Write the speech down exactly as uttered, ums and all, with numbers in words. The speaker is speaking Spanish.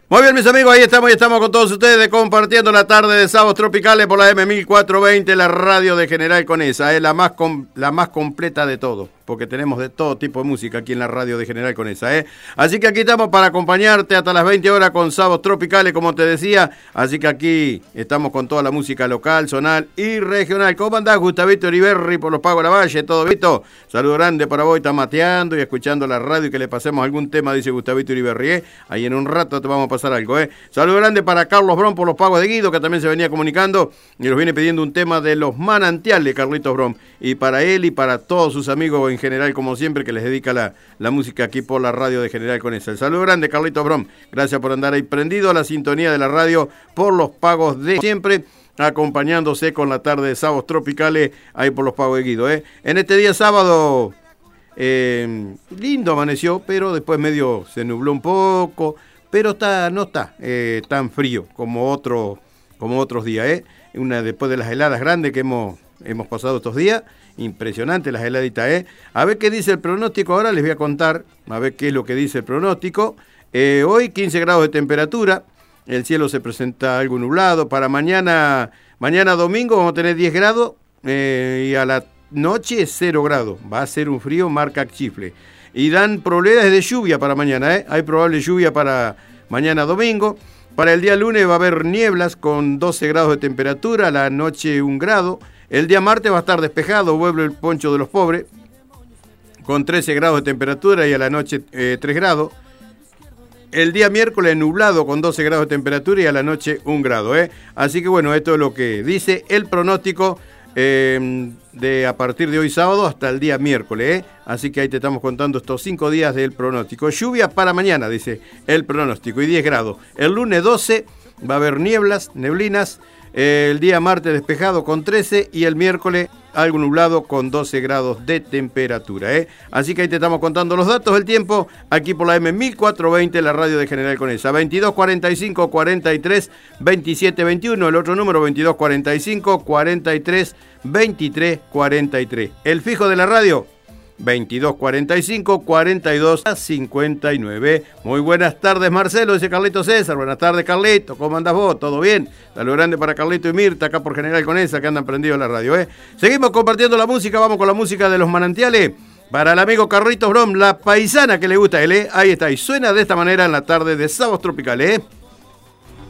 Muy bien, mis amigos, ahí estamos, ahí estamos con todos ustedes compartiendo la tarde de Sábados Tropicales por la M mil cuatrocientos veinte, la radio de General Conesa, es la más com- la más completa de todo, porque tenemos de todo tipo de música aquí en la radio de General Conesa, ¿eh? Así que aquí estamos para acompañarte hasta las veinte horas con Sábados Tropicales, como te decía, así que aquí estamos con toda la música local, zonal y regional. ¿Cómo andás, Gustavito Uriberri, por los Pagos de la Valle? ¿Todo visto? Saludo grande para vos, está mateando y escuchando la radio y que le pasemos algún tema, dice Gustavito Uriberri, ¿eh? Ahí en un rato te vamos a pasar algo, ¿eh? Saludo grande para Carlos Brom por los Pagos de Guido, que también se venía comunicando y nos viene pidiendo un tema de Los Manantiales, Carlitos Brom. Y para él y para todos sus amigos en general, como siempre, que les dedica la, la música aquí por la radio de General Conesa. El saludo grande, Carlitos Brom. Gracias por andar ahí prendido a la sintonía de la radio por los Pagos de siempre, acompañándose con la tarde de Sábados Tropicales ahí por los Pagos de Guido, ¿eh? En este día sábado, eh, lindo amaneció, pero después medio se nubló un poco. Pero está, no está eh, tan frío como, otro, como otros días, ¿eh? Una, después de las heladas grandes que hemos, hemos pasado estos días, impresionante las heladitas, ¿eh? A ver qué dice el pronóstico ahora, les voy a contar, a ver qué es lo que dice el pronóstico. Eh, hoy quince grados de temperatura, el cielo se presenta algo nublado. Para mañana, mañana domingo vamos a tener diez grados eh, y a la noche cero grados. Va a ser un frío marca chifle. Y dan probabilidades de lluvia para mañana, ¿eh? Hay probable lluvia para mañana domingo. Para el día lunes va a haber nieblas con doce grados de temperatura, a la noche un grado. El día martes va a estar despejado, vuelve el poncho de los pobres, con trece grados de temperatura y a la noche eh, tres grados. El día miércoles nublado con doce grados de temperatura y a la noche un grado, ¿eh? Así que bueno, esto es lo que dice el pronóstico Eh, de a partir de hoy sábado hasta el día miércoles, ¿eh? Así que ahí te estamos contando estos cinco días del pronóstico. Lluvia para mañana, dice el pronóstico, y diez grados. El lunes doce va a haber nieblas, neblinas. Eh, el día martes despejado con trece y el miércoles algo nublado con doce grados de temperatura, ¿eh? Así que ahí te estamos contando los datos del tiempo aquí por la M mil cuatrocientos veinte, la radio de General Conesa. veintidós cuarenta y cinco cuarenta y tres veintisiete veintiuno, el otro número veintidós cuarenta y cinco cuarenta y tres veintitrés cuarenta y tres. El fijo de la radio veintidós cuarenta y cinco cuarenta y dos cincuenta y nueve. Muy buenas tardes, Marcelo, dice Carlito César. Buenas tardes, Carlito, ¿cómo andás vos? ¿Todo bien? Saludo grande para Carlito y Mirta, acá por General Conesa, que andan prendidos en la radio, ¿eh? Seguimos compartiendo la música, vamos con la música de Los Manantiales. Para el amigo Carlitos Brom, la paisana que le gusta a él, ¿eh? Ahí está, y suena de esta manera en la tarde de Sábados Tropicales, ¿eh?